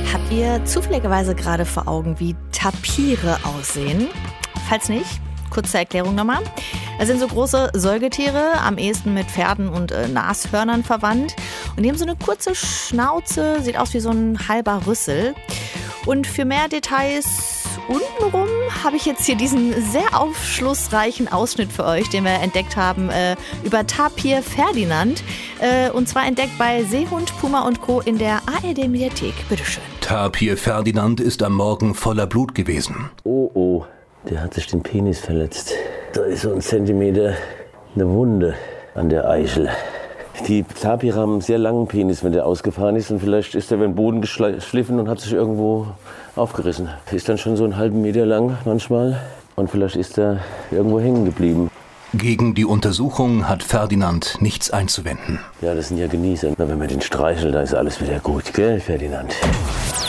Habt ihr zufälligerweise gerade vor Augen, wie Tapire aussehen? Falls nicht, kurze Erklärung nochmal. Das sind so große Säugetiere, am ehesten mit Pferden und Nashörnern verwandt. Und die haben so eine kurze Schnauze, sieht aus wie so ein halber Rüssel. Und für mehr Details untenrum habe ich jetzt hier diesen sehr aufschlussreichen Ausschnitt für euch, den wir entdeckt haben über Tapir Ferdinand. Und zwar entdeckt bei Seehund, Puma und Co. in der ARD-Mediathek. Bitteschön. Tapir Ferdinand ist am Morgen voller Blut gewesen. Oh, der hat sich den Penis verletzt. Da ist so ein Zentimeter eine Wunde an der Eichel. Die Tapire haben einen sehr langen Penis, wenn der ausgefahren ist. Und vielleicht ist der über den Boden geschliffen und hat sich irgendwo aufgerissen. Ist dann schon so einen halben Meter lang manchmal. Und vielleicht ist er irgendwo hängen geblieben. Gegen die Untersuchung hat Ferdinand nichts einzuwenden. Ja, das sind ja Genießer. Na, wenn man den streichelt, da ist alles wieder gut, gell, Ferdinand?